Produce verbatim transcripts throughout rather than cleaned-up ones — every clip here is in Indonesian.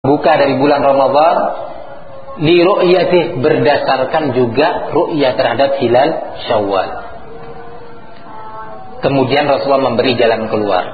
buka dari bulan Ramadan li ru'yatih, berdasarkan juga ru'yah terhadap hilal Syawal. Kemudian Rasulullah memberi jalan keluar.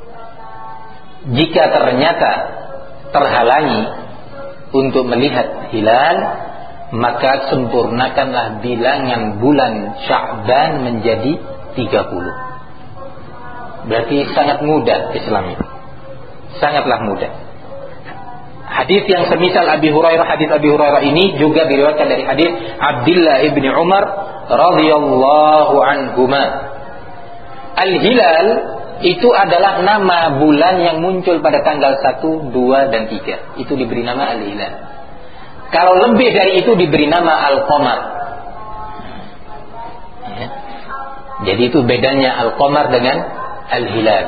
Jika ternyata terhalangi untuk melihat hilal, maka sempurnakanlah bilangan bulan Sya'ban menjadi tiga puluh. Berarti sangat mudah Islam itu. Sangatlah mudah. Hadis yang semisal Abi Hurairah, hadis Abi Hurairah ini juga diriwayatkan dari hadis Abdullah ibn Umar radhiyallahu anhuma. Al-hilal itu adalah nama bulan yang muncul pada tanggal satu, dua, dan tiga. Itu diberi nama al-hilal. Kalau lebih dari itu diberi nama al-qamar. Ya. Jadi itu bedanya al-qamar dengan al-hilal.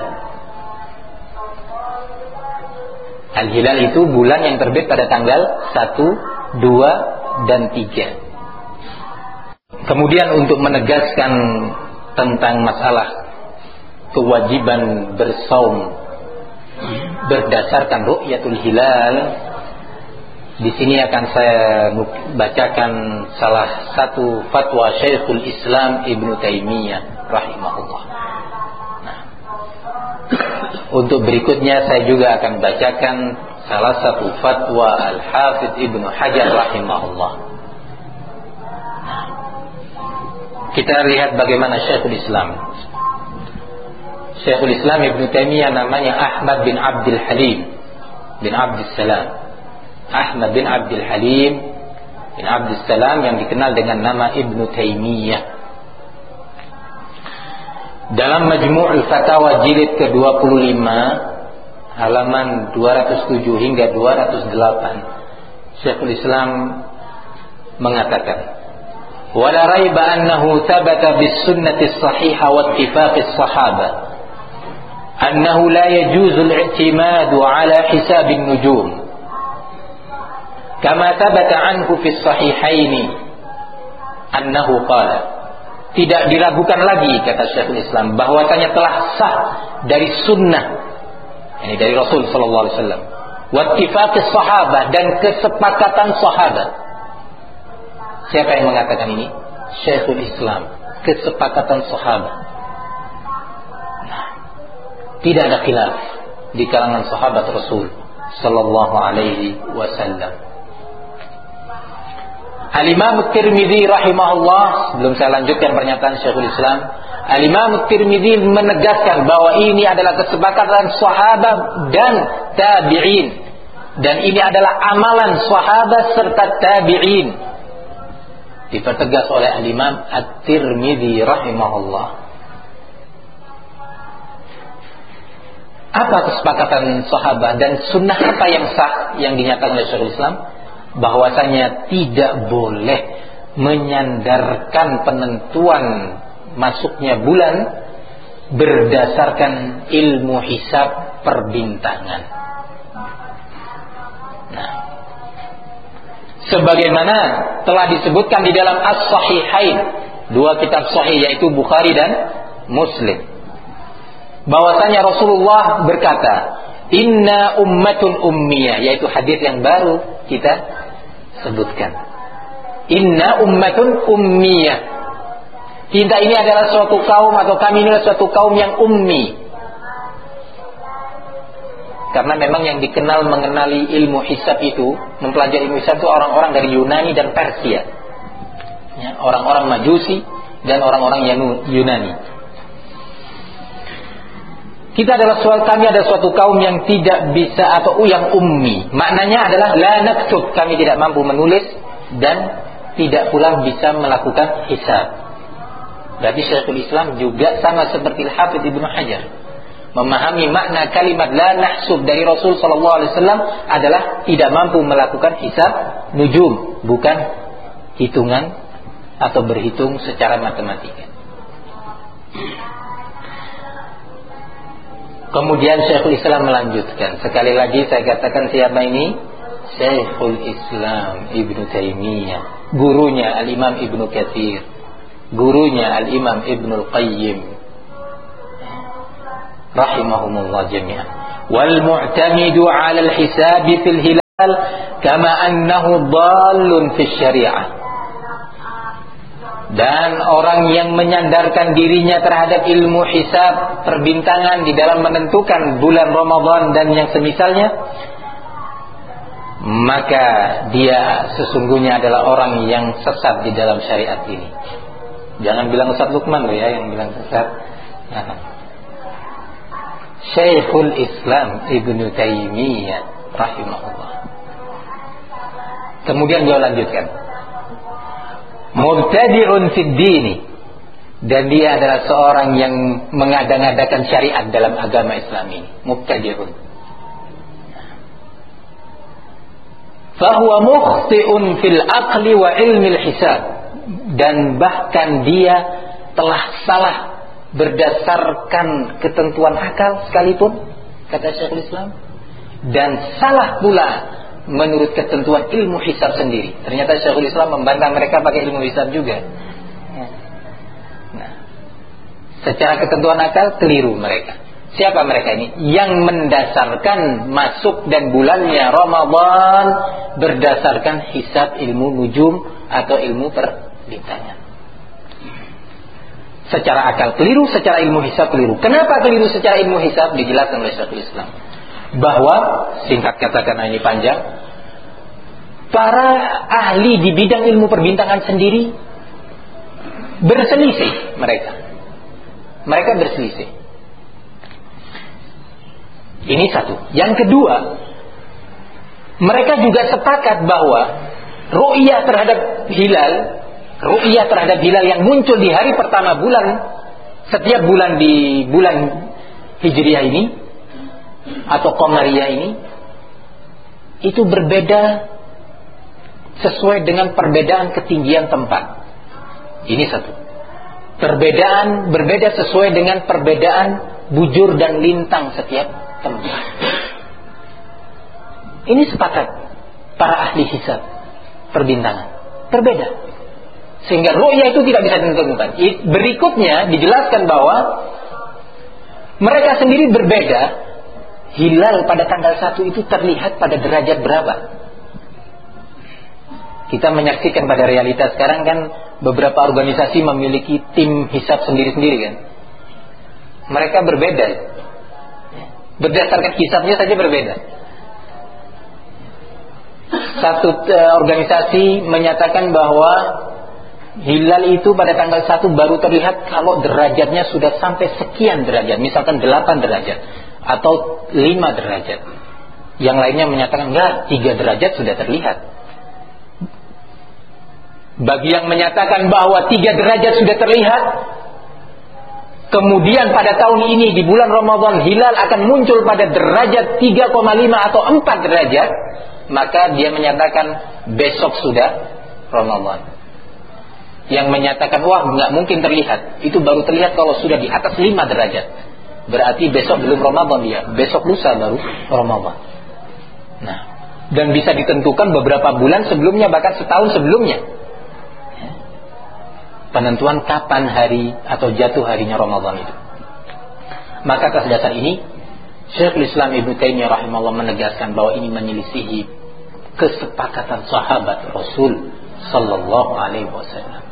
Al-hilal itu bulan yang terbit pada tanggal satu, dua, dan tiga. Kemudian untuk menegaskan tentang masalah kewajiban bersaum berdasarkan ru'yatul hilal, di sini akan saya bacakan salah satu fatwa Syekhul Islam Ibnu Taimiyah rahimahullah. Nah, untuk berikutnya saya juga akan bacakan salah satu fatwa Al-Hafidz Ibnu Hajar rahimahullah. Nah, kita lihat bagaimana Syekhul Islam. Syekhul Islam Ibnu Taimiyah namanya Ahmad bin Abdul Halim bin Abdul Salam. Ahmad bin Abdul Halim bin Abdul Salam yang dikenal dengan nama Ibnu Taimiyah. Dalam Majmu'ul Fatawa jilid ke dua puluh lima halaman dua ratus tujuh hingga dua ratus delapan, Syekhul Islam mengatakan, "Wala raiba annahu thabata bis sunnati as-sahihah wa ittifaqis sahabah annahu la yajuzu al-i'timadu ala hisabin nujum." Kama thabata anhu fi sahihaini annahu qala, tidak diragukan lagi kata Syekhul Islam bahwasanya telah sah dari sunnah, ini dari Rasul sallallahu alaihi wasallam, wa ittifaqis sahabah, dan kesepakatan sahabat. Siapa yang mengatakan ini? Syekhul Islam. Kesepakatan sahabat. Nah, tidak ada khilaf di kalangan sahabat Rasul sallallahu alaihi wasallam. Al-Imam Tirmidzi rahimahullah, sebelum saya lanjutkan pernyataan Syekhul Islam, Al-Imam Tirmidzi menegaskan bahwa ini adalah kesepakatan sahabat dan tabi'in, dan ini adalah amalan sahabat serta tabi'in. Dipertegas oleh Al-Imam At-Tirmidzi rahimahullah. Apa kesepakatan sahabat dan sunnah apa yang sah yang dinyatakan oleh Syekhul Islam? Bahwasanya tidak boleh menyandarkan penentuan masuknya bulan berdasarkan ilmu hisab perbintangan. Nah, sebagaimana telah disebutkan di dalam As-Sahihain, dua kitab sahih yaitu Bukhari dan Muslim, bahwasanya Rasulullah berkata, "Inna ummatun ummiyah," yaitu hadis yang baru kita sebutkan. Inna ummatun ummiyah. Kita ini adalah suatu kaum, atau kami ini adalah suatu kaum yang ummi. Karena memang yang dikenal mengenali ilmu hisab itu, mempelajari ilmu hisab itu orang-orang dari Yunani dan Persia, ya, orang-orang Majusi dan orang-orang Yunani. Kita adalah suatu, kami adalah suatu kaum yang tidak bisa, atau yang ummi. Maknanya adalah la naktub, kami tidak mampu menulis dan tidak pula bisa melakukan hisab. Berarti Syekhul Islam juga sama seperti Al-Hafidz Ibnu Hajar, memahami makna kalimat la nahsub dari Rasul sallallahu alaihi wasallam adalah tidak mampu melakukan hisab nujum, bukan hitungan atau berhitung secara matematika. Kemudian Syekhul Islam melanjutkan. Sekali lagi saya katakan siapa ini? Syekhul Islam Ibnu Taimiyah, gurunya Al-Imam Ibnu Katsir, gurunya Al-Imam Ibnu Al-Qayyim rahimahumullah jami'an. Wal mu'tamidu 'ala al-hisab fil hilal kama annahu dhallun fi syariah. Dan orang yang menyandarkan dirinya terhadap ilmu hisab, perbintangan di dalam menentukan bulan Ramadan dan yang semisalnya, maka dia sesungguhnya adalah orang yang sesat di dalam syariat ini. Jangan bilang Ustaz Lukman loh ya yang bilang sesat. Nah. Syekhul Islam Ibnu Taimiyah rahimahullah. Kemudian dia lanjutkan, mubtadi'un fid dini, dan dia adalah seorang yang mengada-ngadakan syariat dalam agama Islam ini. Mubtadi'un. Fahuwa mukhti'un fil aqli wa ilmil hisab, dan bahkan dia telah salah berdasarkan ketentuan akal sekalipun, kata Syekhul Islam, dan salah pula menurut ketentuan ilmu hisab sendiri. Ternyata Syekhul Islam membantah mereka pakai ilmu hisab juga. Nah, secara ketentuan akal keliru mereka. Siapa mereka ini? Yang mendasarkan masuk dan bulannya Ramadan berdasarkan hisab ilmu nujum atau ilmu perbintangan. Secara akal keliru, secara ilmu hisab keliru. Kenapa keliru secara ilmu hisab? Dijelaskan oleh Syekhul Islam bahwa, singkat kata karena ini panjang, para ahli di bidang ilmu perbintangan sendiri berselisih mereka. Mereka berselisih. Ini satu. Yang kedua, mereka juga sepakat bahwa ru'yah terhadap hilal, ru'yah terhadap hilal yang muncul di hari pertama bulan, setiap bulan di bulan Hijriah ini atau Qamariyah ini, itu berbeda sesuai dengan perbedaan ketinggian tempat. Ini satu. Perbedaan berbeda sesuai dengan perbedaan bujur dan lintang setiap tempat. Ini sepakat para ahli hisab perbintangan. Berbeda. Sehingga ru'yah itu tidak bisa ditentukan. Berikutnya dijelaskan bahwa mereka sendiri berbeda. Hilal pada tanggal satu itu terlihat pada derajat berapa? Kita menyaksikan pada realitas sekarang kan beberapa organisasi memiliki tim hisab sendiri-sendiri kan. Mereka berbeda. Berdasarkan hisabnya saja berbeda. Satu uh, organisasi menyatakan bahwa hilal itu pada tanggal satu baru terlihat kalau derajatnya sudah sampai sekian derajat, misalkan delapan derajat atau lima derajat. Yang lainnya menyatakan enggak, tiga derajat sudah terlihat. Bagi yang menyatakan bahwa tiga derajat sudah terlihat, kemudian pada tahun ini di bulan Ramadan hilal akan muncul pada derajat tiga koma lima atau empat derajat, maka dia menyatakan besok sudah Ramadan. Yang menyatakan wah nggak mungkin terlihat, itu baru terlihat kalau sudah di atas lima derajat. Berarti besok belum Ramadan dia, besok lusa baru Ramadan. Nah, dan bisa ditentukan beberapa bulan sebelumnya, bahkan setahun sebelumnya, penentuan kapan hari atau jatuh harinya Ramadan itu. Maka atas dasar ini Syekhul Islam Ibnu Taimiyah rahimahullah menegaskan bahwa ini menyelisihi kesepakatan sahabat Rasul sallallahu alaihi wasallam,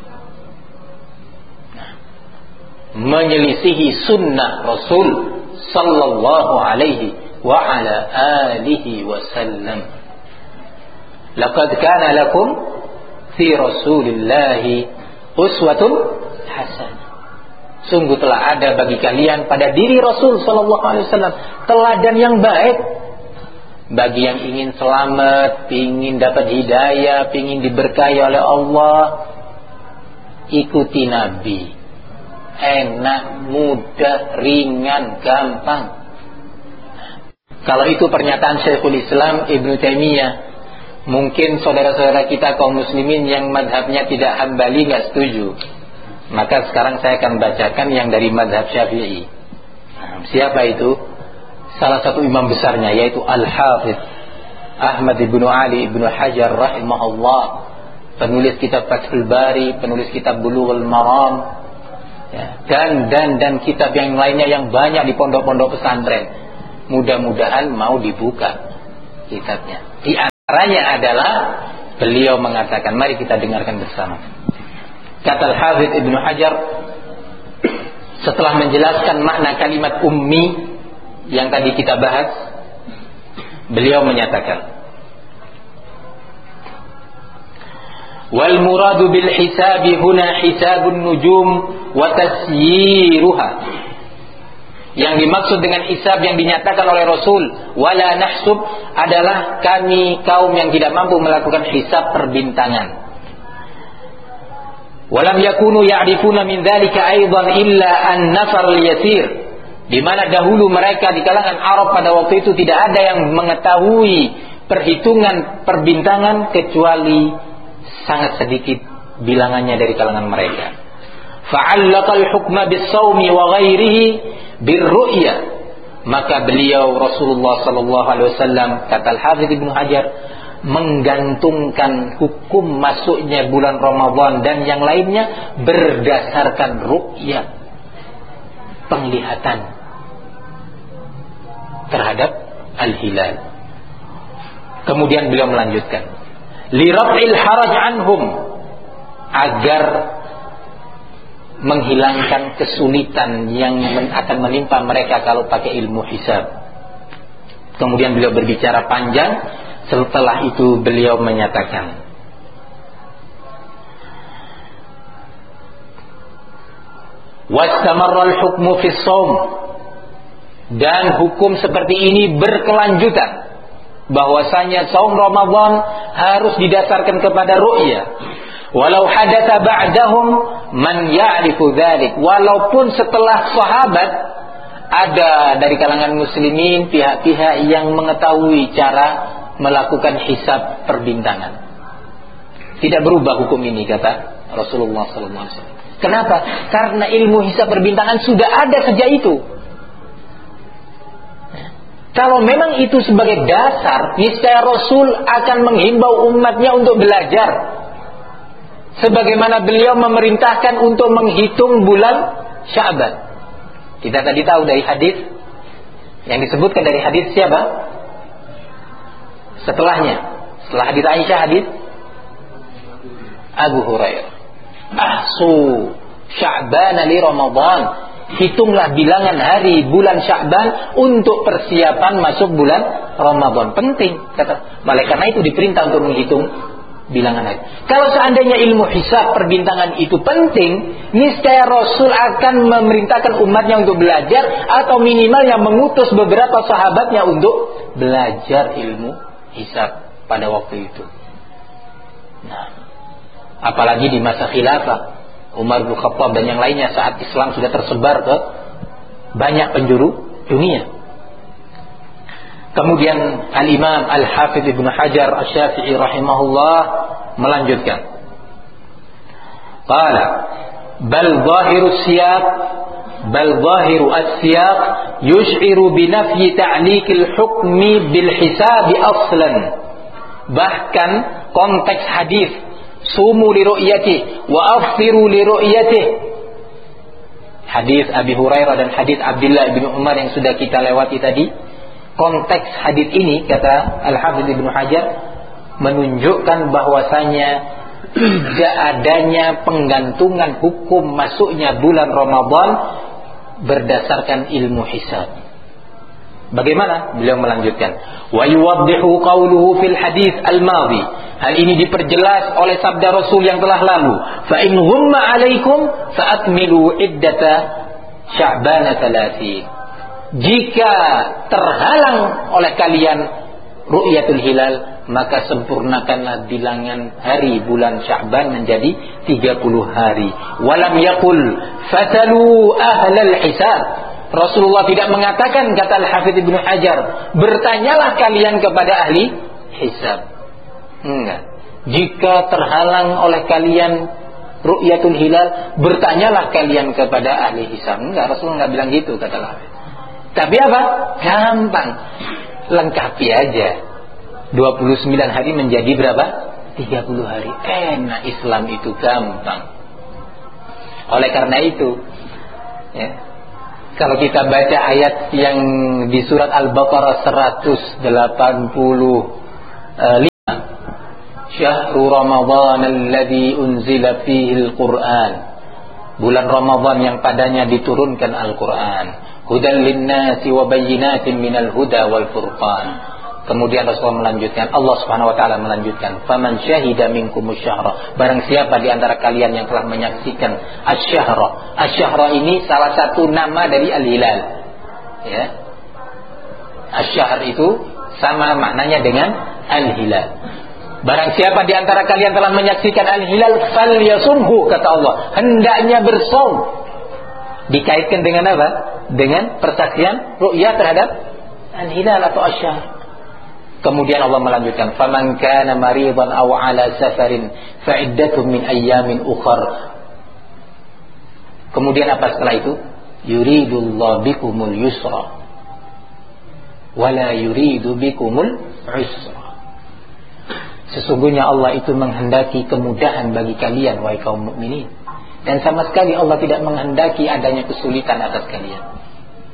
menyelisihi sunnah Rasul sallallahu alaihi wa ala alihi wasallam. Laqad kana lakum fi Rasulillahi uswatun hasanah. Sungguh telah ada bagi kalian pada diri Rasul sallallahu alaihi wasallam teladan yang baik. Bagi yang ingin selamat, ingin dapat hidayah, ingin diberkahi oleh Allah, ikuti Nabi. Enak, mudah, ringan, gampang. Kalau itu pernyataan Syekhul Islam Ibnu Taimiyah, mungkin saudara-saudara kita kaum muslimin yang madhabnya tidak Hambali nggak setuju. Maka sekarang saya akan bacakan yang dari madhab Syafi'i. Nah, siapa itu? Salah satu imam besarnya yaitu Al-Hafidh Ahmad ibnu Ali ibnu Hajar rahimahullah, penulis kitab Fathul Bari, penulis kitab Bulughul Maram, ya, dan dan dan kitab yang lainnya yang banyak di pondok-pondok pesantren. Mudah-mudahan mau dibuka kitabnya. Di Caranya adalah beliau mengatakan, mari kita dengarkan bersama. Kata Al-Hafidz Ibnu Hajar setelah menjelaskan makna kalimat ummi yang tadi kita bahas, beliau menyatakan, wal muradu bil hisabi huna hisabun nujum wa tasyiruha. Yang dimaksud dengan hisab yang dinyatakan oleh Rasul wala nahsub adalah kami kaum yang tidak mampu melakukan hisab perbintangan. Walam yakunu ya'rifuna min dzalika aidan illa an-nafar al-yasir, di mana dahulu mereka di kalangan Arab pada waktu itu tidak ada yang mengetahui perhitungan perbintangan kecuali sangat sedikit bilangannya dari kalangan mereka. Fa'allaqal hukma bis-shaumi wa ghairihi birru'ya, maka beliau Rasulullah sallallahu alaihi wasallam, kata Al-Hafidz Ibnu Hajar, menggantungkan hukum masuknya bulan Ramadan dan yang lainnya berdasarkan ru'ya, penglihatan terhadap al-hilal. Kemudian beliau melanjutkan, li raf'il haraj anhum, agar menghilangkan kesulitan yang akan menimpa mereka kalau pakai ilmu hisab. Kemudian beliau berbicara panjang. Setelah itu beliau menyatakan, wastamarra al-hukmu fi shaum, dan hukum seperti ini berkelanjutan, bahwasanya saum Ramadan harus didasarkan kepada ru'ya. Walau hadatsa ba'dahum man ya'rifu dzalik, walaupun setelah sahabat ada dari kalangan muslimin pihak-pihak yang mengetahui cara melakukan hisab perbintangan. Tidak berubah hukum ini, kata Rasulullah sallallahu alaihi wasallam. Kenapa? Karena ilmu hisab perbintangan sudah ada sejak itu. Kalau memang itu sebagai dasar, niscaya Rasul akan menghimbau umatnya untuk belajar. Sebagaimana beliau memerintahkan untuk menghitung bulan Sya'ban. Kita tadi tahu dari hadis yang disebutkan dari hadis siapa? Setelahnya, setelah hadis Aisyah, hadis Abu Hurairah. Ahsu Sya'ban li Ramadan, hitunglah bilangan hari bulan Sya'ban untuk persiapan masuk bulan Ramadan. Penting, kata. Oleh karena itu diperintah untuk menghitung bilangan hari. Kalau seandainya ilmu hisab perbintangan itu penting, niscaya Rasul akan memerintahkan umatnya untuk belajar, atau minimalnya mengutus beberapa sahabatnya untuk belajar ilmu hisab pada waktu itu. Nah, apalagi di masa khilafah Umar bin Khattab dan yang lainnya, saat Islam sudah tersebar ke banyak penjuru dunia. Kemudian Al-Imam Al-Hafidz Ibnu Hajar Asy-Syafi'i rahimahullah melanjutkan, qala bal zahiru siyaq bal zahiru as-siyaq yush'iru bi nafyi ta'liqil hukmi bil hisabi aslan. Bahkan konteks hadis sumu li ru'yati wa afsiru li ru'yati, hadis Abi Hurairah dan hadis Abdullah bin Umar yang sudah kita lewati tadi, konteks hadis ini, kata Al-Hafidz Ibnu Hajar, menunjukkan bahwasanya tidak adanya penggantungan hukum masuknya bulan Ramadan berdasarkan ilmu hisab. Bagaimana? Beliau melanjutkan, wa yuwaddihu qawluhu fil hadis al-madhi. Hal ini diperjelas oleh sabda Rasul yang telah lalu, fa in humma alaikum fa akmilu iddata sya'ban thalathin. Jika terhalang oleh kalian ru'yatul hilal, maka sempurnakanlah bilangan hari bulan Sya'ban menjadi tiga puluh hari. Walam yaqul fatalu ahlal hisab. Rasulullah tidak mengatakan, kata Al-Hafidz Ibnu Hajar, bertanyalah kalian kepada ahli hisab. Enggak. Jika terhalang oleh kalian ru'yatul hilal, bertanyalah kalian kepada ahli hisab. Enggak, Rasulullah enggak bilang gitu, kata Al-Hafidz. Tapi apa? Gampang. Lengkapi aja. dua puluh sembilan hari menjadi berapa? tiga puluh hari. Enak, Islam itu gampang. Oleh karena itu, ya, kalau kita baca ayat yang di surat Al-Baqarah seratus delapan puluh lima, Syahru Ramadhan alladzi unzila fihi al-Qur'an. Bulan Ramadan yang padanya diturunkan Al-Quran. Hudan linnasi wa bayyinatin minal huda wal furqan. Kemudian Rasulullah melanjutkan, Allah Subhanahu wa taala melanjutkan, "Faman syahida minkumus syahra." Barang siapa di antara kalian yang telah menyaksikan asy-syahra. Asy-syahra ini salah satu nama dari al-hilal. Ya. Asy-syahr itu sama maknanya dengan al-hilal. Barang siapa di antara kalian telah menyaksikan al-hilal, falyasumhu, kata Allah, hendaknya bersaum. Dikaitkan dengan apa? Dengan persaksian ru'yah terhadap al-hilal atau asy-syahr. Kemudian Allah melanjutkan, faman kana maridan aw ala safarin fa iddatun min ayyamin ukhra. Kemudian apa setelah itu? Yuridullahu bikumul yusra wala yuridu bikumul usra. Sesungguhnya Allah itu menghendaki kemudahan bagi kalian, wahai kaum mukminin, dan sama sekali Allah tidak menghendaki adanya kesulitan atas kalian.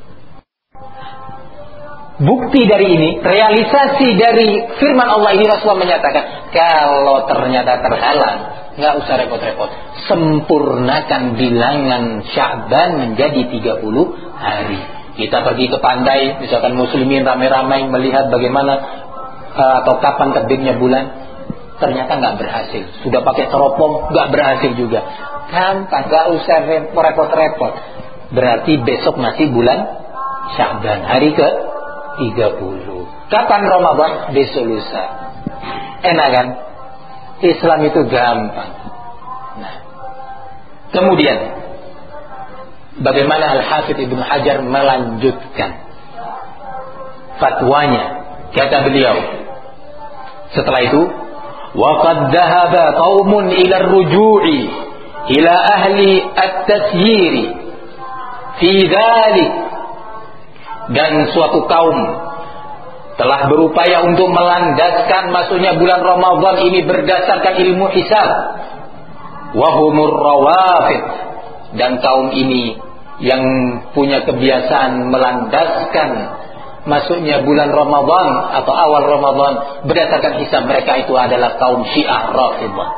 Bukti dari ini, realisasi dari firman Allah ini, Rasulullah menyatakan, kalau ternyata terhalang, nggak usah repot-repot, sempurnakan bilangan Sya'ban menjadi tiga puluh hari. Kita pergi ke pantai, misalkan muslimin ramai-ramai melihat bagaimana uh, atau kapan terbitnya bulan, ternyata nggak berhasil. Sudah pakai teropong, nggak berhasil juga. Gampang, nggak usah repot-repot. Berarti besok masih bulan Sya'ban, hari ke tiga puluh. Kapan Ramadan? Besok lusa. Enak kan? Islam itu gampang. Nah, kemudian bagaimana Al-Hafidz Ibnu Hajar melanjutkan fatwanya? Kata beliau setelah itu, wa qad dhahaba qaumun ila ar-ruju'i ila ahli at-tasyir fi dhalik. Dan suatu kaum telah berupaya untuk melandaskan masuknya bulan Ramadan ini berdasarkan ilmu hisab. Wahumur rawafid. Dan kaum ini yang punya kebiasaan melandaskan masuknya bulan Ramadan atau awal Ramadan berdasarkan hisab mereka, itu adalah kaum Syiah Rafidhah.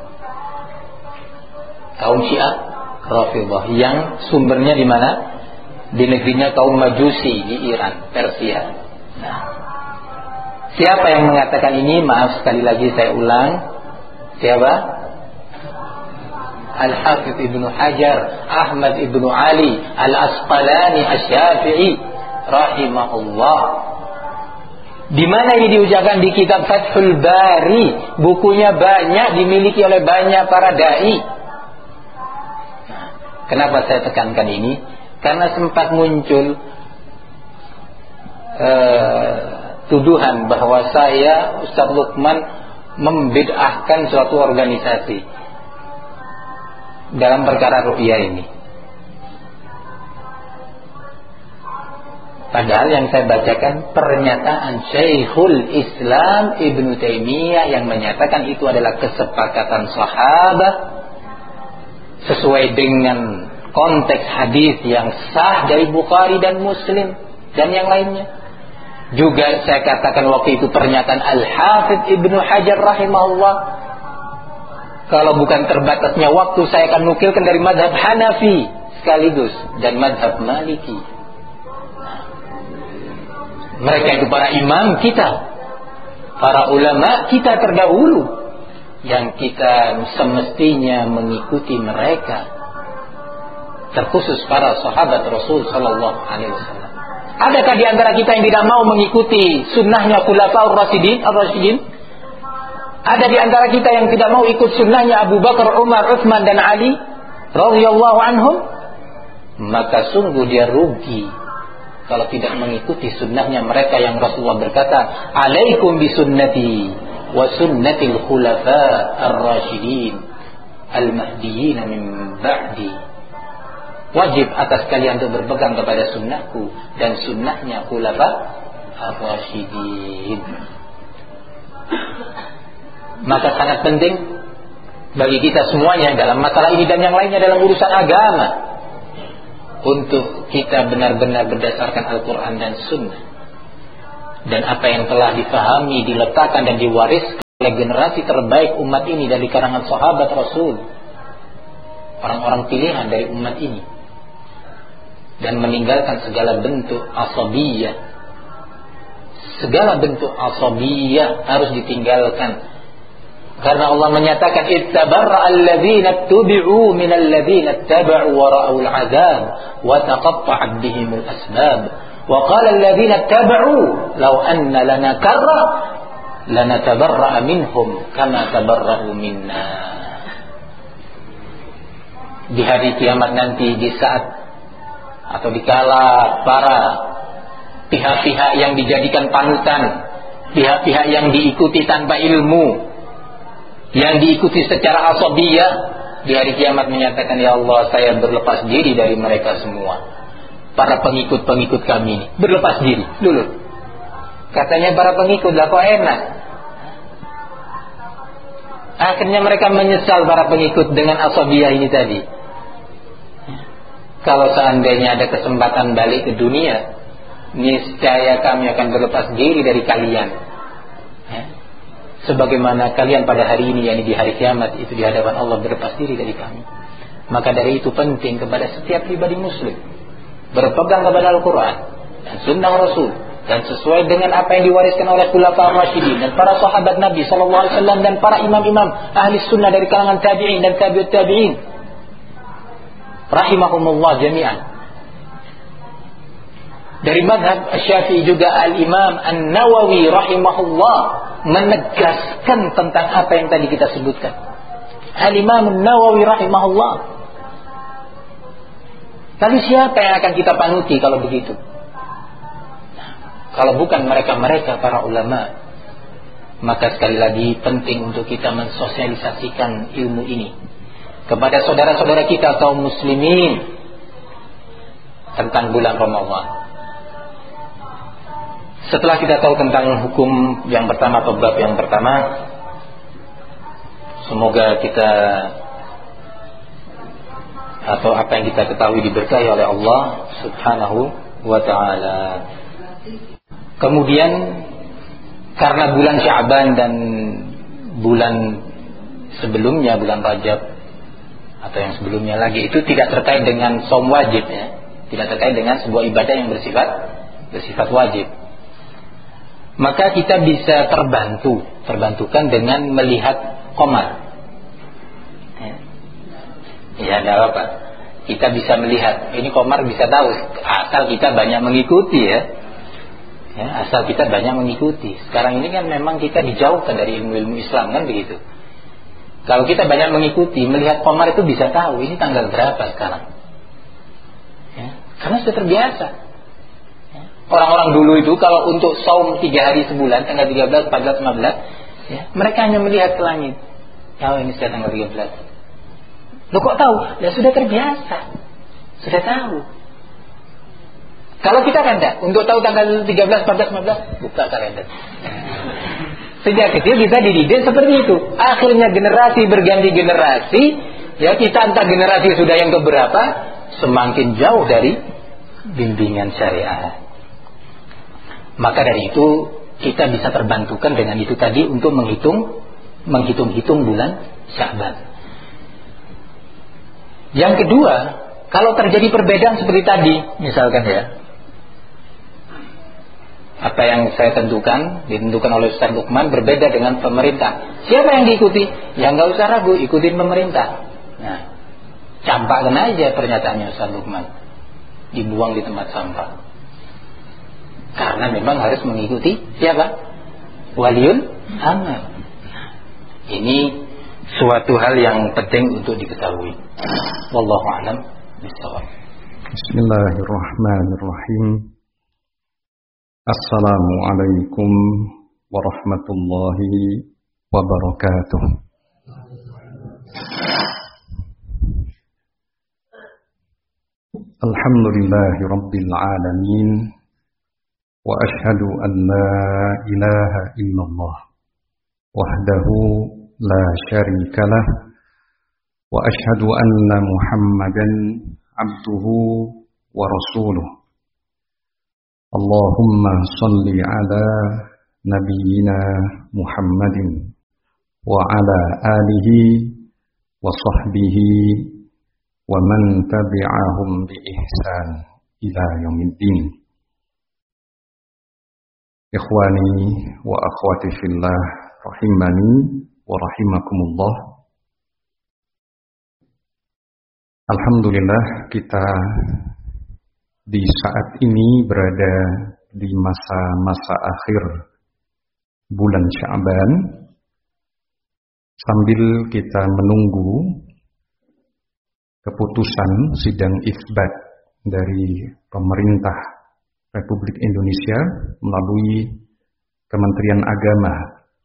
Kaum Syiah Rafidhah yang sumbernya di mana? Di negerinya kaum Majusi di Iran, Persia. Nah, siapa yang mengatakan ini? Maaf sekali lagi saya ulang. Siapa? Al-Hafidz Ibnu Hajar Ahmad Ibnu Ali Al-Asqalani Asy-Syafi'i rahimahullah. Di mana ini diucapkan? Di kitab Fathul Bari. Bukunya banyak, dimiliki oleh banyak para dai. Nah, kenapa saya tekankan ini? Karena sempat muncul uh, tuduhan bahwa saya, Ustaz Lukman, membid'ahkan suatu organisasi dalam perkara ru'yah ini. Padahal yang saya bacakan pernyataan Syekhul Islam Ibnu Taimiyah yang menyatakan itu adalah kesepakatan sahabat sesuai dengan konteks hadis yang sah dari Bukhari dan Muslim dan yang lainnya. Juga saya katakan waktu itu pernyataan Al-Hafidz Ibnu Hajar rahimahullah. Kalau bukan terbatasnya waktu, saya akan nukilkan dari mazhab Hanafi sekaligus dan mazhab Maliki. Mereka itu para imam kita, para ulama kita terdahulu, yang kita semestinya mengikuti mereka, terkhusus para sahabat Rasul Sallallahu Alaihi Wasallam. Adakah di antara kita yang tidak mau mengikuti sunnahnya Khulafaur Rasyidin, Ar-Rasyidin? Ada di antara kita yang tidak mau ikut sunnahnya Abu Bakar, Umar, Utsman dan Ali radhiyallahu anhum? Maka sungguh dia rugi kalau tidak mengikuti sunnahnya mereka yang Rasulullah berkata, "Alaikum bisunnati wa sunnatil khulafa ar-rasyidin al-mahdiyyin min ba'di." Wajib atas kalian untuk berpegang kepada sunnahku dan sunnahnya khulafa ar-rasyidin. Maka sangat penting bagi kita semuanya dalam masalah ini dan yang lainnya dalam urusan agama, untuk kita benar-benar berdasarkan Al-Quran dan Sunnah, dan apa yang telah difahami, diletakkan dan diwariskan generasi terbaik umat ini dari kalangan sahabat Rasul, orang-orang pilihan dari umat ini, dan meninggalkan segala bentuk asabiyah. Segala bentuk asabiyah harus ditinggalkan. Karena Allah menyatakan ittabarra alladzina tubi'u minal ladzina taba'u wa ra'ul 'adzab wa taqatta'at bihimul asbab wa qala alladzina taba'u law anna lana karra lanatabarra'a minhum kama tabarra'u minna. Di hari kiamat nanti, di saat atau dikala para pihak-pihak yang dijadikan panutan, pihak-pihak yang diikuti tanpa ilmu, yang diikuti secara asabiyah, di hari kiamat menyatakan, ya Allah, saya berlepas diri dari mereka semua. Para pengikut-pengikut kami ini berlepas diri dulu. Katanya para pengikut, lah kok enak. Akhirnya mereka menyesal, para pengikut, dengan asabiyah ini tadi. Kalau seandainya ada kesempatan balik ke dunia, niscaya kami akan berlepas diri dari kalian, sebagaimana kalian pada hari ini, yakni di hari kiamat itu, di hadapan Allah berlepas diri dari kami. Maka dari itu penting kepada setiap pribadi muslim berpegang kepada Al-Quran dan Sunnah Rasul, dan sesuai dengan apa yang diwariskan oleh Khulafaur Rasyidin dan para sahabat Nabi Sallallahu Alaihi Wasallam dan para imam-imam ahli sunnah dari kalangan tabi'in dan tabi'ut tabi'in rahimahumullah jami'an. Dari madhab Syafi'i juga Al-Imam An-Nawawi rahimahullah menegaskan tentang apa yang tadi kita sebutkan. Al-Imam An-Nawawi rahimahullah. Lalu siapa yang akan kita panuti kalau begitu? Nah, kalau bukan mereka-mereka para ulama. Maka sekali lagi penting untuk kita mensosialisasikan ilmu ini kepada saudara-saudara kita kaum muslimin tentang bulan Ramadan. Setelah kita tahu tentang hukum yang pertama atau bab yang pertama, semoga kita atau apa yang kita ketahui diberkahi oleh Allah Subhanahu wa ta'ala. Kemudian karena bulan Sya'ban dan bulan sebelumnya, bulan Rajab atau yang sebelumnya lagi, itu tidak terkait dengan shaum wajib, ya. Tidak terkait dengan sebuah ibadah yang bersifat bersifat wajib. Maka kita bisa terbantu, terbantukan dengan melihat qamar. Ya, tidak apa-apa. Kita bisa melihat, ini qamar bisa tahu, asal kita banyak mengikuti, ya. Ya, asal kita banyak mengikuti. Sekarang ini kan memang kita dijauhkan dari ilmu-ilmu Islam, kan begitu. Kalau kita banyak mengikuti, melihat qamar itu bisa tahu ini tanggal berapa sekarang. Ya, karena sudah terbiasa. Orang-orang dulu itu kalau untuk saum tiga hari sebulan, tanggal tiga belas, empat belas, lima belas, ya, mereka hanya melihat ke langit. Ya, oh, ini sudah tanggal tiga belas. Loh, kok tahu? Ya sudah terbiasa. Sudah tahu. Kalau kita kan enggak, untuk tahu tanggal tiga belas, empat belas, lima belas, buka kalender. Sejak kecil kita dididik seperti itu. Akhirnya generasi berganti generasi, ya, kita entah generasi sudah yang keberapa, semakin jauh dari bimbingan syariah. Maka dari itu kita bisa terbantukan dengan itu tadi untuk menghitung menghitung-hitung bulan Sya'ban. Yang kedua, kalau terjadi perbedaan seperti tadi, misalkan, ya, apa yang saya tentukan ditentukan oleh Ustaz Lukman berbeda dengan pemerintah. Siapa yang diikuti? Ya nggak usah ragu, ikutin pemerintah. Nah, campakkan aja pernyataannya Ustaz Lukman, dibuang di tempat sampah. Karena memang harus mengikuti siapa? Waliul amr. Ini suatu hal yang penting untuk diketahui. Wallahu a'lam bishawab. Bismillahirrahmanirrahim. Assalamualaikum warahmatullahi wabarakatuh. Alhamdulillahi rabbil alamin. Wa ashhadu an la ilaha illallah wahdahu la syarika lah, wa ashhadu anna Muhammadan abduhu wa rasuluh. Allahumma salli ala nabiyyina Muhammadin wa ala alihi wa sahbihi wa man tabi'ahum bi ihsan ila yaumiddin. Ikhwani wa akhwati fillah rahimani wa rahimakumullah. Alhamdulillah, kita di saat ini berada di masa-masa akhir bulan Sya'ban, sambil kita menunggu keputusan sidang isbat dari pemerintah Republik Indonesia melalui Kementerian Agama,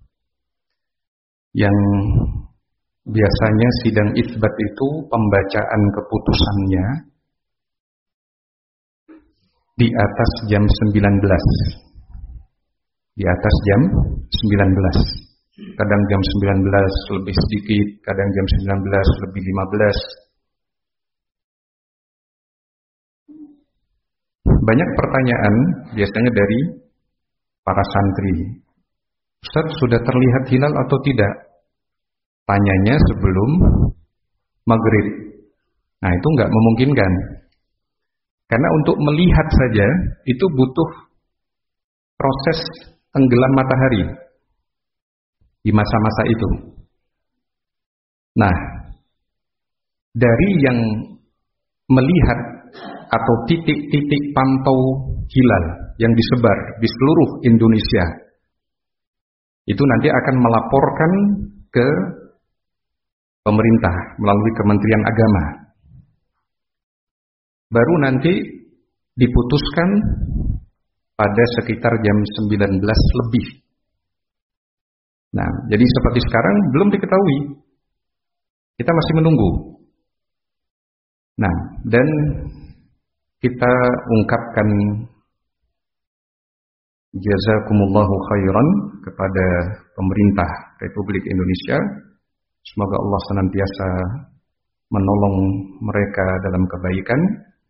yang biasanya sidang isbat itu pembacaan keputusannya di atas jam sembilan belas. Di atas jam sembilan belas. Kadang jam sembilan belas lebih sedikit, kadang jam sembilan belas lebih lima belas. Banyak pertanyaan biasanya dari para santri. Ustaz, sudah terlihat hilal atau tidak? Tanyanya sebelum maghrib. Nah, itu enggak memungkinkan. Karena untuk melihat saja itu butuh proses tenggelam matahari di masa-masa itu. Nah, dari yang melihat atau titik-titik pantau hilal yang disebar di seluruh Indonesia, itu nanti akan melaporkan ke pemerintah melalui Kementerian Agama. Baru nanti diputuskan pada sekitar jam sembilan belas lebih. Nah, jadi seperti sekarang belum diketahui. Kita masih menunggu. Nah, dan kita ungkapkan jazakumullahu khairan kepada pemerintah Republik Indonesia. Semoga Allah senantiasa menolong mereka dalam kebaikan,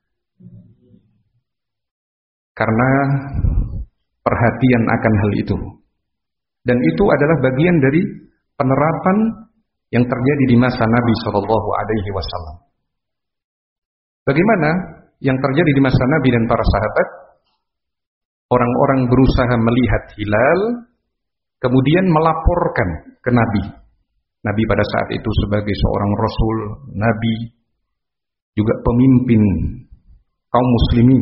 karena perhatian akan hal itu. Dan itu adalah bagian dari penerapan yang terjadi di masa Nabi shallallahu alaihi wasallam. Bagaimana yang terjadi di masa Nabi dan para sahabat? Orang-orang berusaha melihat hilal, kemudian melaporkan ke Nabi. Nabi pada saat itu sebagai seorang Rasul, Nabi, juga pemimpin kaum muslimin.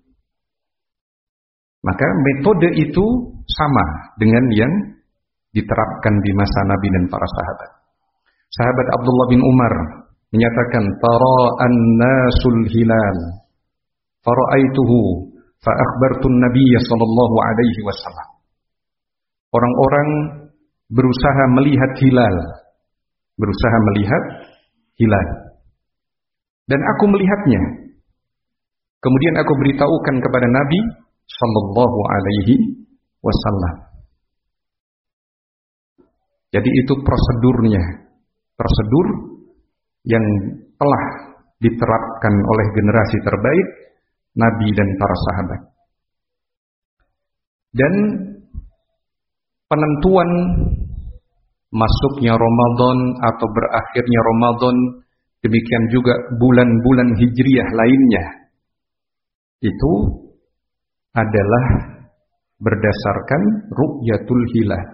Maka metode itu sama dengan yang diterapkan di masa Nabi dan para sahabat. Sahabat Abdullah bin Umar menyatakan, "Tara'an nasul hilal, fara'aituhu, fa akhbartun Nabiyya sallallahu alaihi wasallam." Orang-orang berusaha melihat hilal, berusaha melihat hilal, dan aku melihatnya. Kemudian aku beritahukan kepada Nabi sallallahu alaihi wasallam. Jadi itu prosedurnya, prosedur yang telah diterapkan oleh generasi terbaik Nabi dan para sahabat. Dan penentuan masuknya Ramadan atau berakhirnya Ramadan, demikian juga bulan-bulan hijriyah lainnya, itu adalah berdasarkan ru'yatul hilal.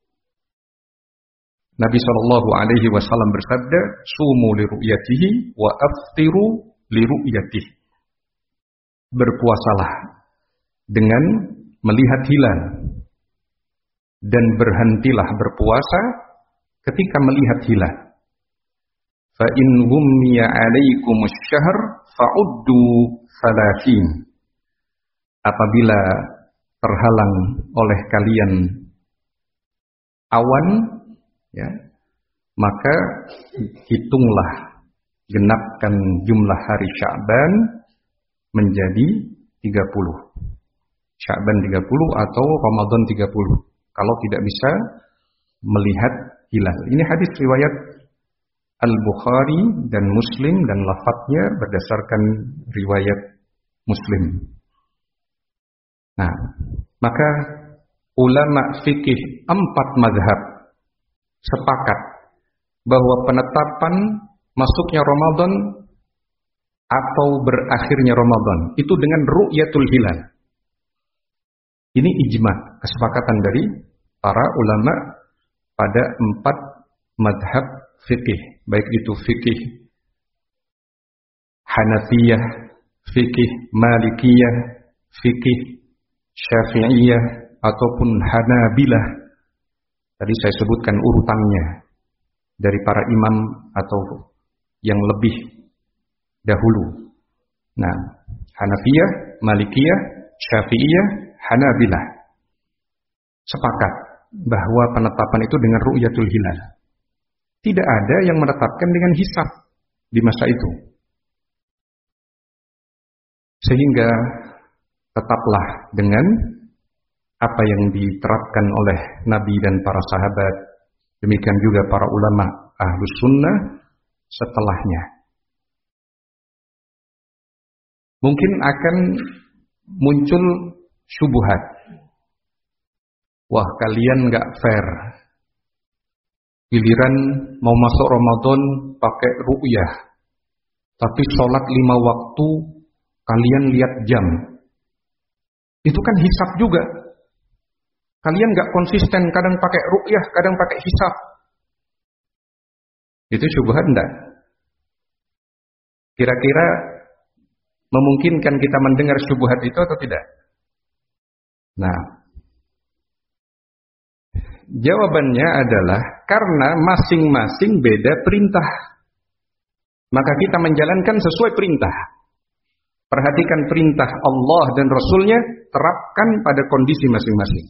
Nabi shallallahu alaihi wasallam bersabda, "Sumu li ru'yatihi wa aftiru li ru'yatihi." Berpuasalah dengan melihat hilal, dan berhentilah berpuasa ketika melihat hilal. Fa in ghummiya 'alaikumus syahr fa'uddu thalathin. Apabila terhalang oleh kalian awan, ya, maka hitunglah, genapkan jumlah hari Sya'ban menjadi tiga puluh. Sya'ban tiga puluh atau Ramadan tiga puluh. Kalau tidak bisa melihat hilal. Ini hadis riwayat Al-Bukhari dan Muslim, dan lafadznya berdasarkan riwayat Muslim. Nah, maka ulama fikih empat mazhab sepakat bahwa penetapan masuknya Ramadan atau berakhirnya Ramadan itu dengan ru'yatul hilal. Ini ijma, kesepakatan dari para ulama pada empat madhab fikih, baik itu fikih Hanafiyah, fikih Malikiyah, fikih Syafi'iyah ataupun Hanabilah. Tadi saya sebutkan urutannya dari para imam atau yang lebih dahulu. Nah, Hanafiyah, Malikiyah, Syafi'iyah, Hanabilah sepakat bahwa penetapan itu dengan ru'yatul hilal. Tidak ada yang menetapkan dengan hisab di masa itu. Sehingga tetaplah dengan apa yang diterapkan oleh Nabi dan para sahabat, demikian juga para ulama Ahlus Sunnah setelahnya. Mungkin akan muncul syubhat. Wah, kalian gak fair. Giliran mau masuk Ramadan pakai ru'yah, tapi sholat lima waktu kalian lihat jam. Itu kan hisab juga. Kalian gak konsisten, kadang pakai ru'yah, kadang pakai hisab. Itu syubhat enggak? Kira-kira memungkinkan kita mendengar syubhat itu atau tidak? Nah, jawabannya adalah karena masing-masing beda perintah. Maka kita menjalankan sesuai perintah. Perhatikan perintah Allah dan Rasulnya, terapkan pada kondisi masing-masing.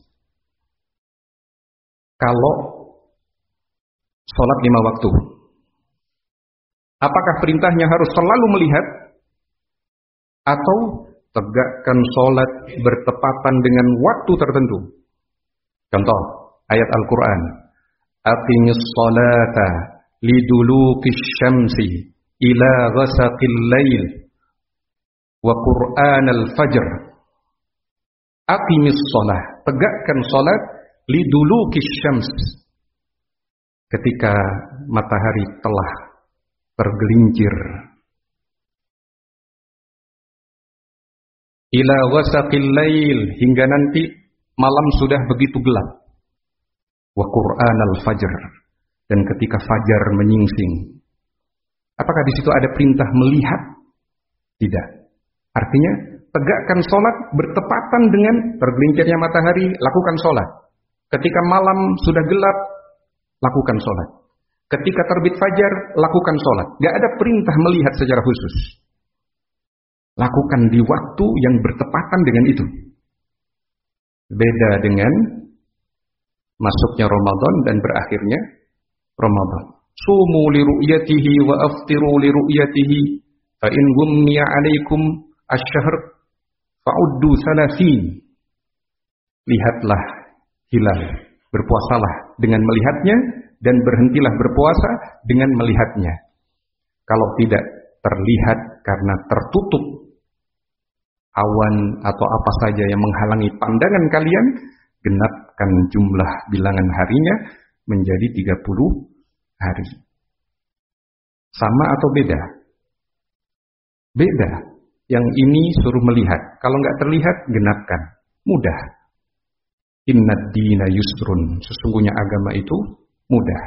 Kalau sholat lima waktu, apakah perintahnya harus selalu melihat? Atau tegakkan sholat bertepatan dengan waktu tertentu? Contoh, ayat Al-Quran. Aqimis sholata liduluqis syamsi ila ghasaqil lail wa qur'anal fajr. Aqimis sholat, tegakkan sholat liduluqis syams, ketika matahari telah tergelincir, ila ghasaqil lail, hingga nanti malam sudah begitu gelap, wa qur'anal fajr, dan ketika fajar menyingsing. Apakah di situ ada perintah melihat? Tidak. Artinya tegakkan sholat bertepatan dengan tergelincirnya matahari, lakukan sholat. Ketika malam sudah gelap, lakukan sholat. Ketika terbit fajar, lakukan sholat. Gak ada perintah melihat secara khusus. Lakukan di waktu yang bertepatan dengan itu. Beda dengan masuknya Ramadan dan berakhirnya Ramadan. Sumu li ru'yatihi wa aftiru li ru'yatihi fa in gummiya 'alaikum asy-syahr fa'uddu salasin. Lihatlah hilal, berpuasalah dengan melihatnya, dan berhentilah berpuasa dengan melihatnya. Kalau tidak terlihat karena tertutup awan atau apa saja yang menghalangi pandangan kalian, genapkan jumlah bilangan harinya menjadi tiga puluh hari. Sama atau beda? Beda. Yang ini suruh melihat. Kalau nggak terlihat, genapkan. Mudah. Innad dina yusrun. Sesungguhnya agama itu mudah.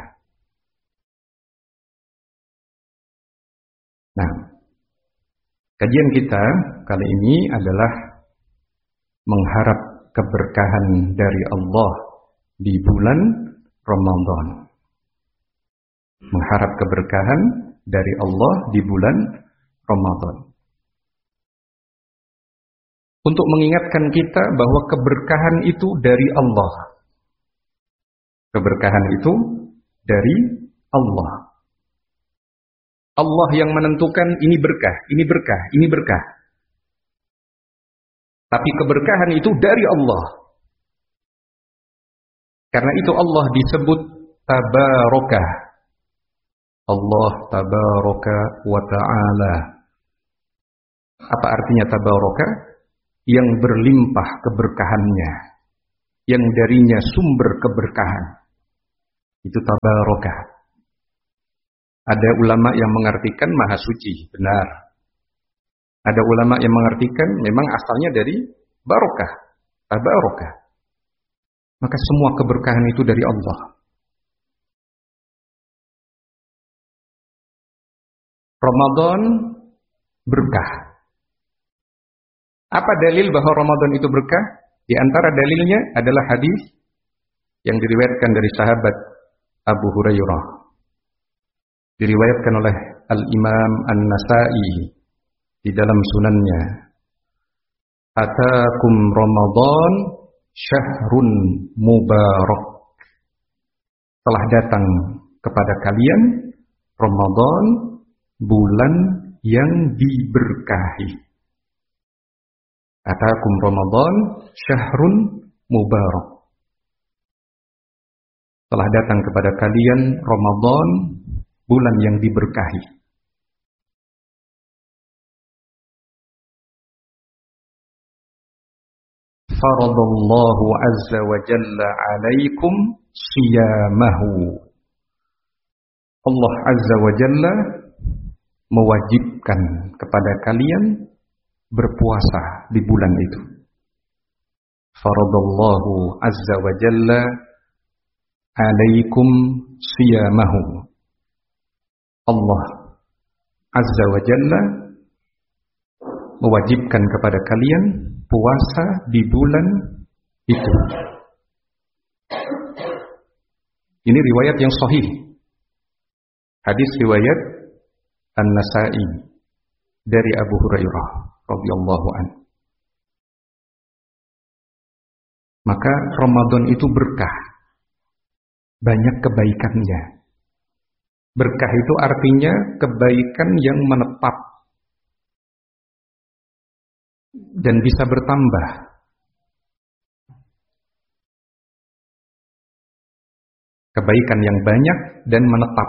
Nah, kajian kita kali ini adalah mengharap keberkahan dari Allah di bulan Ramadan. Mengharap keberkahan dari Allah di bulan Ramadan. Untuk mengingatkan kita bahwa keberkahan itu dari Allah. Keberkahan itu dari Allah. Allah yang menentukan ini berkah, ini berkah, ini berkah. Tapi keberkahan itu dari Allah. Karena itu Allah disebut tabaraka. Allah tabaraka wa ta'ala. Apa artinya tabaraka? Yang berlimpah keberkahannya, yang darinya sumber keberkahan. Itu tabarokah. Ada ulama yang mengartikan maha suci, benar. Ada ulama yang mengartikan memang asalnya dari barokah, tabarokah. Maka semua keberkahan itu dari Allah. Ramadan berkah. Apa dalil bahwa Ramadan itu berkah? Di antara dalilnya adalah hadis yang diriwayatkan dari sahabat Abu Hurairah. Diriwayatkan oleh Al-Imam An-Nasa'i di dalam sunannya. Atakum Ramadan syahrun mubarak. Telah datang kepada kalian Ramadan, bulan yang diberkahi. Atakum Ramadan syahrun mubarak. Telah datang kepada kalian Ramadan, bulan yang diberkahi. Faradallahu azza wa jalla alaikum siyamahu. Allah azza wa jalla mewajibkan kepada kalian berpuasa di bulan itu. Faradallahu azza wa jalla alaikum siyamahu. Allah azza wa jalla mewajibkan kepada kalian puasa di bulan itu. Ini riwayat yang sahih. Hadis riwayat An-Nasa'i dari Abu Hurairah radhiyallahu anhu. Maka Ramadan itu berkah. Banyak kebaikannya. Berkah itu artinya kebaikan yang menetap dan bisa bertambah. Kebaikan yang banyak dan menetap.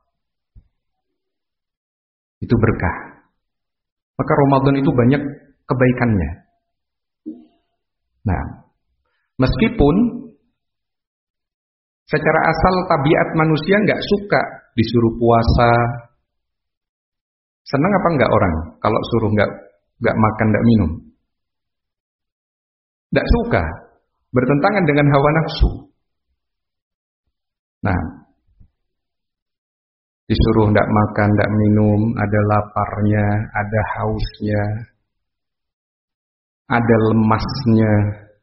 Itu berkah. Maka Ramadan itu banyak kebaikannya. Nah, meskipun secara asal tabiat manusia nggak suka disuruh puasa. Senang apa nggak orang kalau suruh nggak nggak makan, nggak minum? Nggak suka, bertentangan dengan hawa nafsu. Nah, disuruh nggak makan, nggak minum, ada laparnya, ada hausnya, ada lemasnya.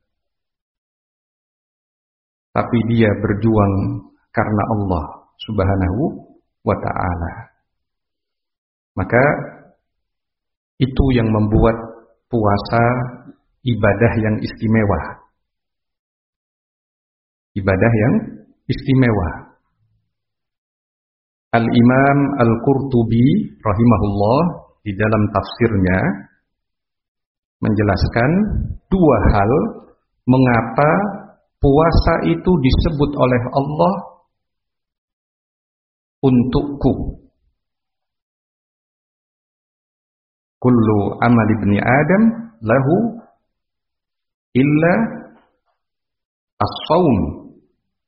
Tapi dia berjuang karena Allah Subhanahu wa ta'ala. Maka itu yang membuat puasa ibadah yang istimewa. Ibadah yang istimewa. Al-Imam Al-Qurtubi rahimahullah di dalam tafsirnya menjelaskan dua hal mengapa puasa itu disebut oleh Allah untukku. Kullu amal ibni Adam lahu illa as-sawm